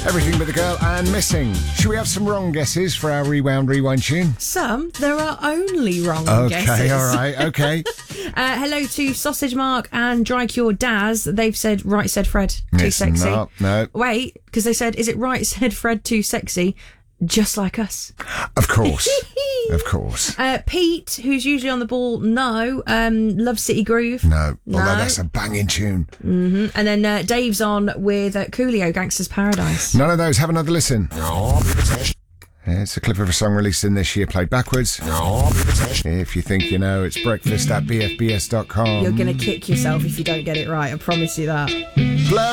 Everything But the Girl and Missing. Should we have some wrong guesses for our Rewound Rewind tune? Some. There are only wrong guesses. Okay, all right, okay. Hello to Sausage Mark and Dry Cure Daz. They've said, right, said Fred, too It's sexy. not, no. Wait, because they said, is it right, said Fred, too sexy? Just like us. Of course. Of course. Pete, who's usually on the ball, no. Love City Groove. No. Although that's a banging tune. Mm-hmm. And then Dave's on with Coolio, Gangster's Paradise. None of those. Have another listen. It's a clip of a song released in this year, played backwards. If you think you know, it's breakfast at bfbs.com. You're going to kick yourself if you don't get it right, I promise you that. Blow